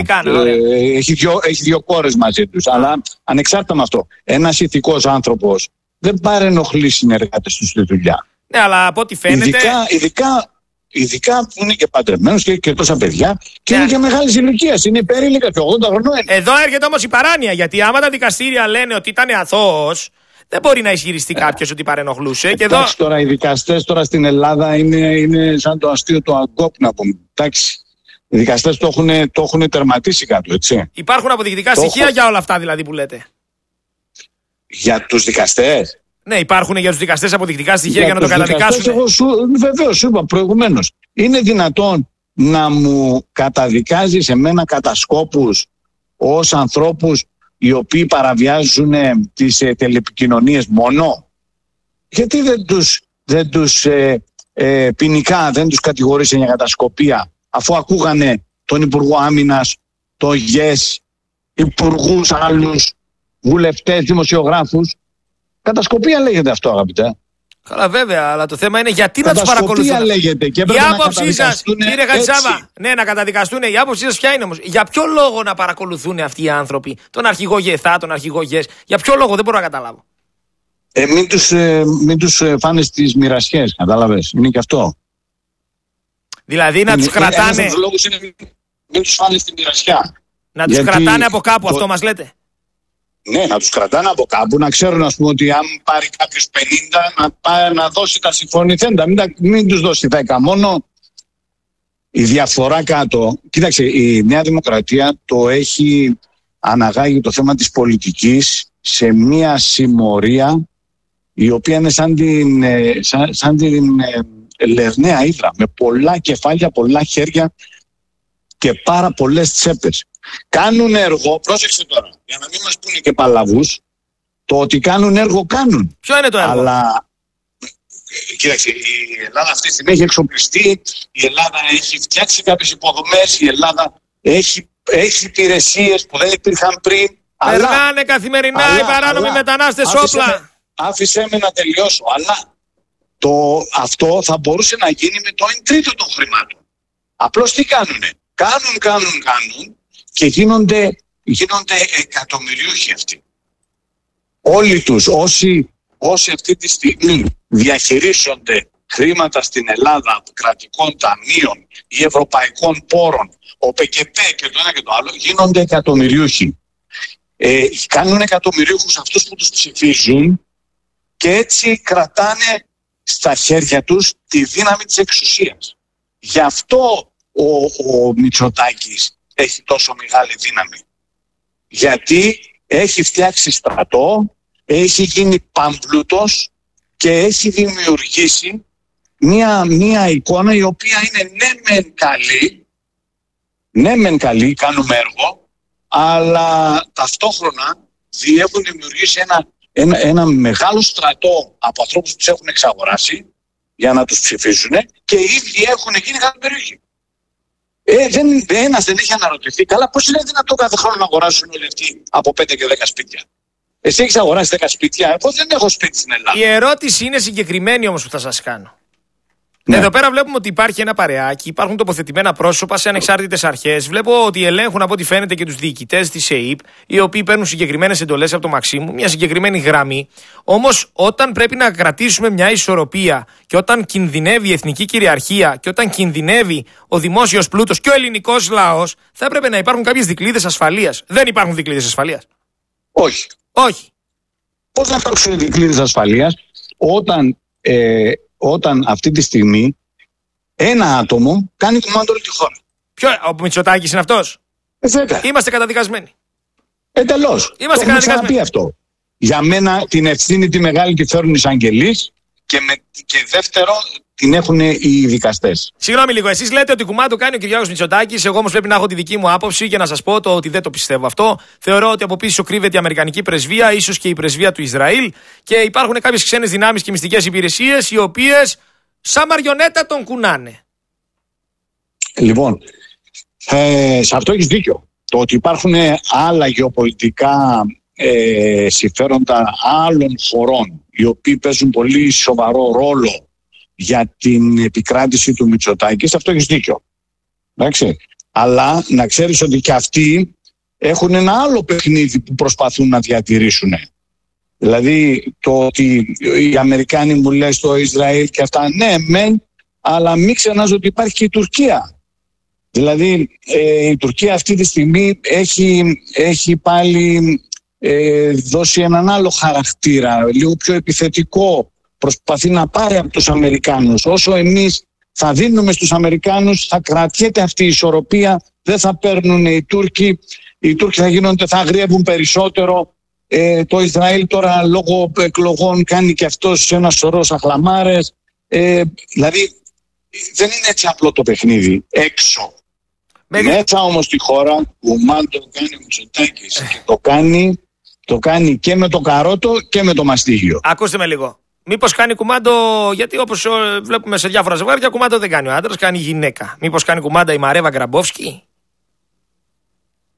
Έχει 2 κόρες μαζί τους. Αλλά ανεξάρτητα με αυτό, ένας ηθικός άνθρωπος δεν παρενοχλεί συνεργάτες του στη δουλειά. Ναι, αλλά από ό,τι φαίνεται. Ειδικά που είναι και παντρεμένος και τόσα παιδιά και είναι και μεγάλης ηλικίας. Είναι υπερήλικα και 80 χρονών. Εδώ έρχεται όμως η παράνοια. Γιατί άμα τα δικαστήρια λένε ότι ήταν αθώος, δεν μπορεί να ισχυριστεί κάποιος ότι παρενοχλούσε. Εντάξει, τώρα οι δικαστές τώρα στην Ελλάδα είναι σαν το αστείο του Αγκόπ, να πούμε. Εντάξει. Οι δικαστές το έχουν τερματίσει κάτω, έτσι. Υπάρχουν αποδεικτικά στοιχεία για όλα αυτά δηλαδή που λέτε? Για τους δικαστές? Ναι, υπάρχουν για τους δικαστές αποδεικτικά στοιχεία για να το καταδικάσουν. Βεβαίως, σου είπα προηγουμένως. Είναι δυνατόν να μου καταδικάζεις εμένα κατά σκόπους ως ανθρώπους οι οποίοι παραβιάζουν τις τηλεπικοινωνίες μόνο? Γιατί δεν τους ποινικά δεν τους κατηγορείς για κατασκοπία, αφού ακούγανε τον Υπουργό Άμυνας τογιές, υπουργούς, άλλους βουλευτές, δημοσιογράφους. Κατασκοπία λέγεται αυτό, αγαπητέ. Καλά, βέβαια, αλλά το θέμα είναι γιατί να τους παρακολουθούν. Λέγεται και η άποψή σας, κύριε Χατζησάβα, ναι, να καταδικαστούν. Η άποψή σας ποια είναι όμως? Για ποιο λόγο να παρακολουθούν αυτοί οι άνθρωποι τον αρχηγό ΓΕΘΑ, τον αρχηγό ΓΕΣ? Για ποιο λόγο? Δεν μπορώ να καταλάβω. Μην τους φάνε στις μοιρασιές, κατάλαβες. Είναι και αυτό. Δηλαδή να τους κρατάνε. Ένας λόγος είναι μην τους φάνε στη μοιρασιά. Να τους κρατάνε από κάπου, αυτό μας λέτε? Ναι, να τους κρατάνε από κάπου, να ξέρουν, ας πούμε, ότι αν πάρει κάποιος 50 να πάει να δώσει τα συμφωνηθέντα, μην τους δώσει 10 μόνο. Η διαφορά κάτω, κοίταξε, η Νέα Δημοκρατία το έχει αναγάγει το θέμα της πολιτικής σε μια συμμορία η οποία είναι σαν την Λερναία Ύδρα, με πολλά κεφάλια, πολλά χέρια και πάρα πολλές τσέπες. Κάνουν έργο, πρόσεξε τώρα, για να μην μας πούνε και παλαβούς, το ότι κάνουν έργο κάνουν. Ποιο είναι το έργο? Αλλά, κοίταξε, η Ελλάδα αυτή τη στιγμή έχει εξοπλιστεί, η Ελλάδα έχει φτιάξει κάποιες υποδομές, η Ελλάδα έχει υπηρεσίες που δεν υπήρχαν πριν. Περνάνε καθημερινά οι παράνομοι μετανάστες όπλα. Άφησέ με να τελειώσω, αλλά αυτό θα μπορούσε να γίνει με το 1/3 των χρημάτων. Απλώς τι κάνουνε? Κάνουν και γίνονται εκατομμυριούχοι αυτοί. Όλοι τους, όσοι αυτή τη στιγμή διαχειρίζονται χρήματα στην Ελλάδα από κρατικών ταμείων ή ευρωπαϊκών πόρων, ο ΠΚΠ και το ένα και το άλλο, γίνονται εκατομμυριούχοι. Κάνουν εκατομμυριούχους αυτούς που τους ψηφίζουν και έτσι κρατάνε στα χέρια τους τη δύναμη της εξουσίας. Γι' αυτό ο Μητσοτάκης έχει τόσο μεγάλη δύναμη. Γιατί έχει φτιάξει στρατό, έχει γίνει παμπλούτος και έχει δημιουργήσει μια εικόνα η οποία είναι ναι μεν καλή, κάνουμε έργο, αλλά ταυτόχρονα έχουν δημιουργήσει ένα μεγάλο στρατό από ανθρώπους που τους έχουν εξαγοράσει για να τους ψηφίσουν και οι ίδιοι έχουν γίνει καταπεριοχή. Ένας δεν έχει αναρωτηθεί, καλά, πώς είναι δυνατό κάθε χρόνο να αγοράσουν όλοι αυτοί από 5 και 10 σπίτια? Εσύ έχεις αγοράσει 10 σπίτια, εγώ δεν έχω σπίτι στην Ελλάδα. Η ερώτηση είναι συγκεκριμένη όμως που θα σας κάνω. Ναι. Εδώ πέρα βλέπουμε ότι υπάρχει ένα παρεάκι, υπάρχουν τοποθετημένα πρόσωπα σε ανεξάρτητες αρχές. Βλέπω ότι ελέγχουν από ό,τι φαίνεται και τους διοικητές της ΕΕΠ, οι οποίοι παίρνουν συγκεκριμένες εντολές από το Μαξίμου, μια συγκεκριμένη γραμμή. Όμως, όταν πρέπει να κρατήσουμε μια ισορροπία και όταν κινδυνεύει η εθνική κυριαρχία και όταν κινδυνεύει ο δημόσιος πλούτος και ο ελληνικός λαός, θα έπρεπε να υπάρχουν κάποιες δικλείδες ασφαλείας. Δεν υπάρχουν δικλείδες ασφαλείας. Όχι. Πώς να υπάρξουν δικλείδες ασφαλείας όταν αυτή τη στιγμή ένα άτομο κάνει κουμάντο όλη τη χώρα? Ο Μητσοτάκης είναι αυτός? Είμαστε καταδικασμένοι. Εντελώς. Είμαστε το έχουμε ξαναπεί αυτό. Για μένα την ευθύνη τη μεγάλη τη φέρουν οι εισαγγελείς και δεύτερο την έχουν οι δικαστές. Συγγνώμη λίγο, εσείς λέτε ότι κουμάντο κάνει ο Κυριάκος Μητσοτάκης. Εγώ όμως πρέπει να έχω τη δική μου άποψη και να σας πω ότι δεν το πιστεύω αυτό. Θεωρώ ότι από πίσω κρύβεται η Αμερικανική πρεσβεία, ίσως και η πρεσβεία του Ισραήλ, και υπάρχουν κάποιες ξένες δυνάμεις και μυστικές υπηρεσίες οι οποίες σαν μαριονέτα τον κουνάνε. Λοιπόν, σε αυτό έχεις δίκιο. Το ότι υπάρχουν άλλα γεωπολιτικά συμφέροντα άλλων χωρών οι οποίοι παίζουν πολύ σοβαρό ρόλο για την επικράτηση του Μητσοτάκη, σε αυτό έχεις δίκιο. Εντάξει. Αλλά να ξέρεις ότι και αυτοί έχουν ένα άλλο παιχνίδι που προσπαθούν να διατηρήσουν. Δηλαδή το ότι οι Αμερικάνοι μου λένε στο Ισραήλ και αυτά, ναι μεν, αλλά μην ξεχνάς ότι υπάρχει και η Τουρκία. Δηλαδή η Τουρκία αυτή τη στιγμή έχει πάλι δώσει έναν άλλο χαρακτήρα, λίγο πιο επιθετικό. Προσπαθεί να πάρει από τους Αμερικάνους. Όσο εμείς θα δίνουμε στους Αμερικάνους, θα κρατιέται αυτή η ισορροπία, δεν θα παίρνουν οι Τούρκοι. Οι Τούρκοι θα αγριεύουν περισσότερο. Το Ισραήλ τώρα λόγω εκλογών κάνει και αυτός ένα σωρό σαχλαμάρες. Δηλαδή δεν είναι έτσι απλό το παιχνίδι έξω. Μέσα όμως στη χώρα κουμάντο κάνει ο Μητσοτάκης και το κάνει και με το καρότο και με το μαστίγιο. Ακούστε με λίγο. Μήπως κάνει κουμάντο, γιατί όπως βλέπουμε σε διάφορα ζευγάρια, κουμάντο δεν κάνει ο άντρας, κάνει η γυναίκα. Μήπως κάνει κουμάντα η Μαρέβα Γκραμπόφσκι?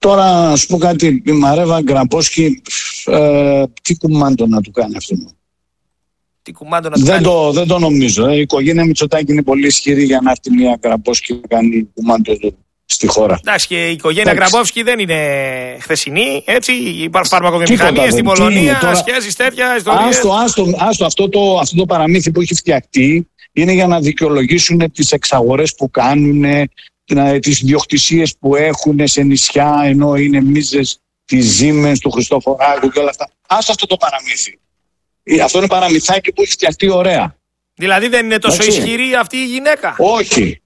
Τώρα, να σου πω κάτι, η Μαρέβα Γκραμπόσκι, τι κουμάντο να του κάνει αυτό. Τι κουμάντο να του κάνει. Δεν το νομίζω. Η οικογένεια Μητσοτάκη είναι πολύ ισχυρή για να έρθει μια Γκραμπόσκι να κάνει κουμάντο στη χώρα. Εντάξει, και η οικογένεια Γκραμπόσκι δεν είναι χθεσινή, έτσι. Υπάρχουν φαρμακοβιομηχανίες στην Πολωνία, σχέσεις τέτοια, ιστορίες. Άστο, αυτό το παραμύθι που έχει φτιαχτεί είναι για να δικαιολογήσουν τις εξαγορές που κάνουν, τις ιδιοκτησίες που έχουν σε νησιά, ενώ είναι μίζες της Siemens, του Χριστόφορου και όλα αυτά. Άστο αυτό το παραμύθι. Αυτό είναι παραμυθάκι που έχει φτιαχτεί ωραία. Δηλαδή δεν είναι τόσο ισχυρή αυτή η γυναίκα. Όχι.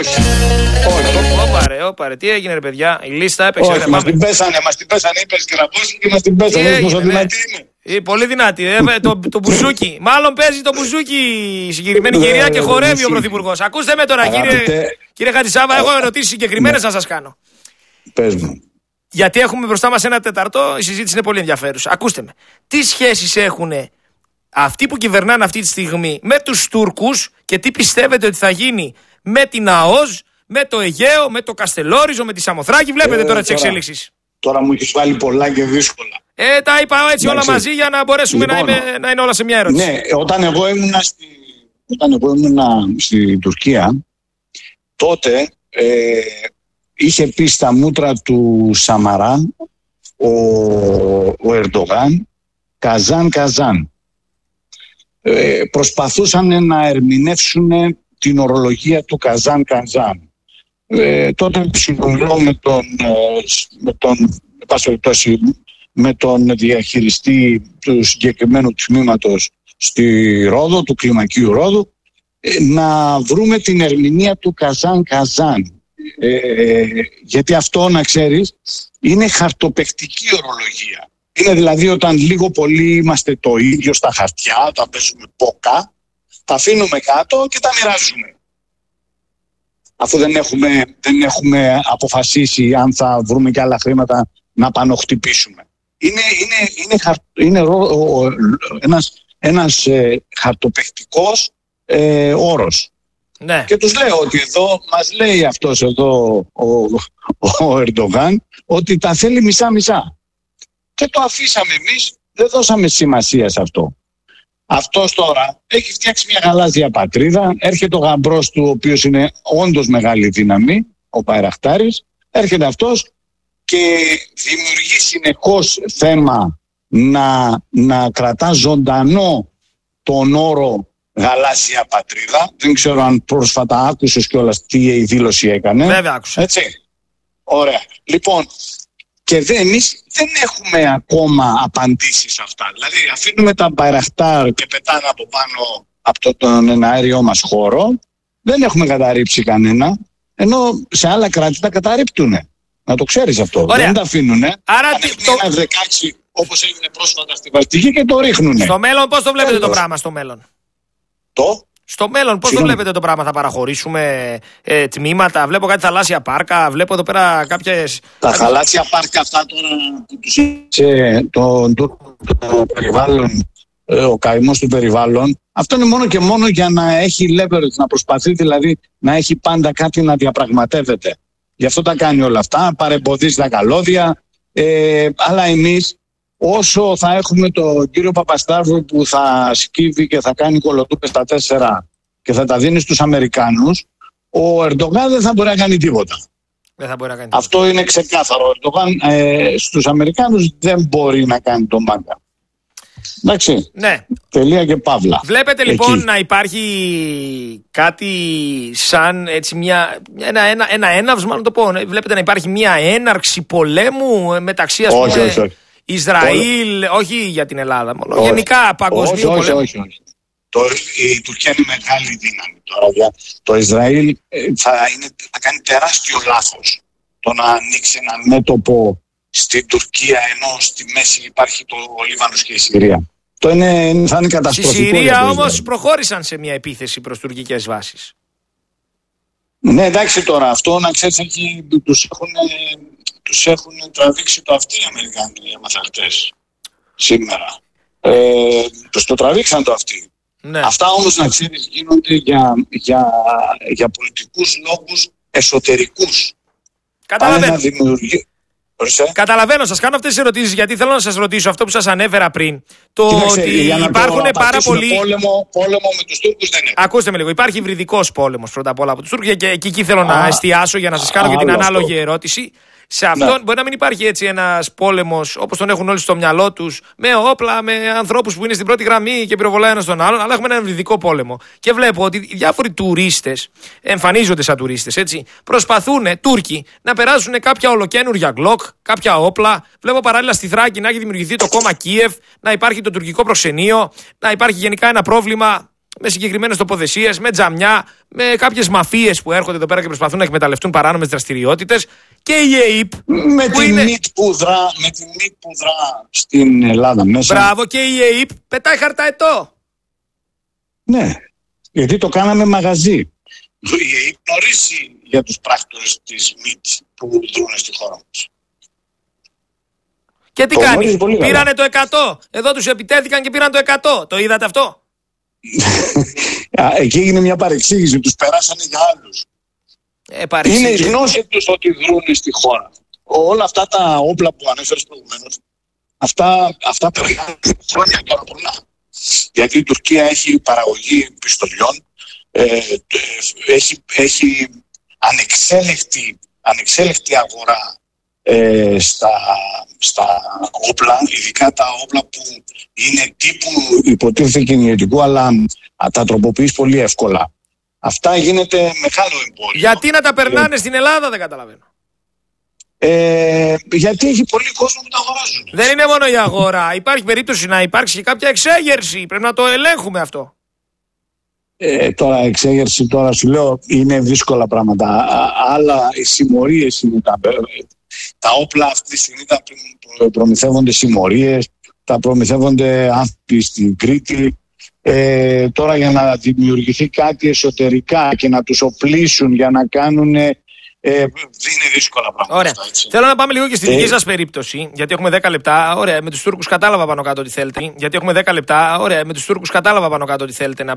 Όπαρε, τι έγινε ρε παιδιά, η λίστα έπαιξε. Όχι, μας την πέσανε, είπες Γκραμπόσκι και μας την πέσανε. Πόσο δυνατή είναι. Πολύ δυνατή, το μπουζούκι. Μάλλον παίζει το μπουζούκι η συγκεκριμένη κυρία και χορεύει ο Πρωθυπουργός. Ακούστε με τώρα κύριε Χατζησάβα, έχω ερωτήσεις συγκεκριμένες να σας κάνω. Πες μου. Γιατί έχουμε μπροστά μας ένα τεταρτό, η συζήτηση είναι πολύ ενδιαφέρουσα. Ακούστε με, τι σχέσεις έχουν αυτοί που κυβερνάνε αυτή τη στιγμή με τους Τούρκους και τι πιστεύετε ότι θα γίνει με την ΑΟΣ, με το Αιγαίο, με το Καστελόριζο, με τη Σαμοθράκη. Βλέπετε τώρα τις εξέλιξεις. Τώρα μου έχεις βάλει πολλά και δύσκολα. Τα είπα έτσι όλα μαζί για να μπορέσουμε να είναι όλα σε μια ερώτηση. Ναι, όταν εγώ ήμουνα στην Τουρκία, τότε είχε πει στα μούτρα του Σαμαρά ο Ερντογάν Καζάν. Προσπαθούσαν να ερμηνεύσουν την ορολογία του Καζάν. Τότε συνομιλώ με τον διαχειριστή του συγκεκριμένου τμήματος στη Ρόδο, του κλιμακίου Ρόδου, να βρούμε την ερμηνεία του Καζάν. Γιατί αυτό, να ξέρεις, είναι χαρτοπαιχτική ορολογία. Είναι δηλαδή όταν λίγο πολύ είμαστε το ίδιο στα χαρτιά, όταν παίζουμε πόκα, τα αφήνουμε κάτω και τα μοιράζουμε. Αφού δεν έχουμε αποφασίσει αν θα βρούμε και άλλα χρήματα να πανοχτυπήσουμε. Είναι ένας χαρτοπαιχτικός όρος. Ναι. Και τους λέω ότι εδώ μας λέει αυτός εδώ ο Ερντογάν ότι τα θέλει μισά-μισά. Και το αφήσαμε εμείς, δεν δώσαμε σημασία σε αυτό. Αυτός τώρα έχει φτιάξει μια γαλάζια πατρίδα, έρχεται ο γαμπρός του, ο οποίος είναι όντως μεγάλη δύναμη, ο Μπαϊραχτάρης, έρχεται αυτός και δημιουργεί συνεχώς θέμα να κρατά ζωντανό τον όρο γαλάζια πατρίδα. Δεν ξέρω αν πρόσφατα άκουσες κιόλας τι η δήλωση έκανε. Βέβαια άκουσα. Έτσι. Ωραία. Λοιπόν, και εμείς δεν έχουμε ακόμα απαντήσεις σε αυτά. Δηλαδή αφήνουμε τα Μπαϊραχτάρ και πετάνε από πάνω από τον εναέριό μας χώρο. Δεν έχουμε καταρρύψει κανένα, ενώ σε άλλα κράτη τα καταρρύπτουν. Να το ξέρεις αυτό. Ωραία. Δεν τα αφήνουν. Άρα ένα F-16 όπως έγινε πρόσφατα στη Βαλτική και το ρίχνουν. Στο μέλλον πώς το βλέπετε το πράγμα στο μέλλον? Στο μέλλον πώς το βλέπετε το πράγμα? Θα παραχωρήσουμε τμήματα? Βλέπω κάτι θαλάσσια πάρκα, βλέπω εδώ πέρα κάποιες... Τα θαλάσσια πάρκα αυτά τώρα που τους το περιβάλλον, ο καημός του περιβάλλον, αυτό είναι μόνο και μόνο για να έχει leverage, να προσπαθεί δηλαδή να έχει πάντα κάτι να διαπραγματεύεται. Γι' αυτό τα κάνει όλα αυτά, παρεμποδίζει τα καλώδια, αλλά εμείς όσο θα έχουμε τον κύριο Παπασταύρου που θα σκύβει και θα κάνει κολοτούπες στα 4 και θα τα δίνει στους Αμερικάνους, ο Ερντογάν δεν θα μπορεί να κάνει τίποτα. Δεν θα μπορεί να κάνει αυτό είναι ξεκάθαρο. Ο Ερντογάν στους Αμερικάνους δεν μπορεί να κάνει τον μάγκα. Εντάξει. Ναι. Τελεία και παύλα. Βλέπετε λοιπόν να υπάρχει κάτι σαν έτσι ένα έναυσμα, να το πω. Βλέπετε να υπάρχει μια έναρξη πολέμου μεταξύ ας πούμε όχι. Ισραήλ, όχι για την Ελλάδα μόνο, γενικά παγκοσμίου πολέμου. Όχι. Η Τουρκία είναι μεγάλη δύναμη τώρα. Το Ισραήλ θα κάνει τεράστιο λάθος το να ανοίξει ένα μέτωπο στην Τουρκία ενώ στη μέση υπάρχει το Λίβανος και η Συρία. Θα είναι καταστροφικό. Στη Συρία όμως προχώρησαν σε μια επίθεση προς τουρκικές βάσεις. Ναι, εντάξει τώρα, αυτό να ξέρεις τους έχουν τραβήξει το αυτί οι Αμερικάνοι μαθακτές σήμερα. Τους το τραβήξαν το αυτί. Ναι. Αυτά όμως να ξέρεις γίνονται για πολιτικούς λόγους εσωτερικούς. Καταλαβαίνω. Καταλαβαίνω, σας κάνω αυτές τις ερωτήσεις γιατί θέλω να σας ρωτήσω αυτό που σας ανέφερα πριν. Ότι υπάρχουν πάρα πολλοί. Πόλεμο με τους Τούρκους δεν είναι. Ακούστε με λίγο. Υπάρχει υβριδικός πόλεμος πρώτα απ' όλα από τους Τούρκους και εκεί θέλω να εστιάσω για να σας κάνω και την ανάλογη ερώτηση. Σε αυτόν μπορεί να μην υπάρχει έτσι ένας πόλεμος όπως τον έχουν όλοι στο μυαλό τους, με όπλα, με ανθρώπους που είναι στην πρώτη γραμμή και πυροβολάει ένας τον άλλον, αλλά έχουμε έναν υβριδικό πόλεμο. Και βλέπω ότι οι διάφοροι τουρίστες εμφανίζονται σαν τουρίστες, έτσι. Προσπαθούν Τούρκοι να περάσουν κάποια ολοκαίνουργια γκλοκ, κάποια όπλα. Βλέπω παράλληλα στη Θράκη να έχει δημιουργηθεί το κόμμα Κίεβ, να υπάρχει το τουρκικό προξενείο, να υπάρχει γενικά ένα πρόβλημα με συγκεκριμένες τοποθεσίες, με τζαμιά, με κάποιες μαφίες που έρχονται εδώ πέρα και προσπαθούν να εκμεταλλευτούν παράνομες δραστηριότητες. Και η ΕΕΠ. Με τη ΜΙΤ που δρά στην Ελλάδα μέσα. Μπράβο, και η ΕΕΠ πετάει χαρταετό. Ναι, γιατί το κάναμε μαγαζί. Η ΕΕΠ γνωρίζει για τους πράκτορες της ΜΙΤ που δρούν στη χώρα μας. Και τι κάνει, πήρανε το 100. Εδώ τους επιτέθηκαν και πήραν το 100. Το είδατε αυτό? Εκεί έγινε μια παρεξήγηση, τους περάσανε για άλλους. Είναι η γνώση τους ότι δρούν στη χώρα. Όλα αυτά τα όπλα που ανέφερες προηγουμένως, αυτά περνάνε χρόνια τώρα πολλά. Γιατί η Τουρκία έχει παραγωγή πιστολιών, έχει ανεξέλεκτη αγορά στα όπλα, ειδικά τα όπλα που είναι τύπου υποτίθεται κυνηγετικού, αλλά τα τροποποιείς πολύ εύκολα. Αυτά γίνεται μεγάλο εμπόριο. Γιατί να τα περνάνε στην Ελλάδα, δεν καταλαβαίνω. Γιατί έχει πολύ κόσμο που τα αγοράζουν. Δεν είναι μόνο η αγορά. Υπάρχει περίπτωση να υπάρξει και κάποια εξέγερση. Πρέπει να το ελέγχουμε αυτό. Τώρα εξέγερση, τώρα σου λέω, είναι δύσκολα πράγματα. Άλλα οι συμμορίες είναι τα όπλα αυτή τη στιγμή τα προμηθεύονται συμμορίες, τα προμηθεύονται άνθρωποι στην Κρήτη. Τώρα για να δημιουργηθεί κάτι εσωτερικά και να τους οπλίσουν για να κάνουν είναι δύσκολα πράγματα. Ωραία. Θέλω να πάμε λίγο και στη δική σας περίπτωση, γιατί έχουμε 10 λεπτά. Ωραία, με τους Τούρκους κατάλαβα πάνω κάτω τι θέλετε. Γιατί έχουμε 10 λεπτά. Ωραία, με τους Τούρκους κατάλαβα πάνω κάτω τι θέλετε να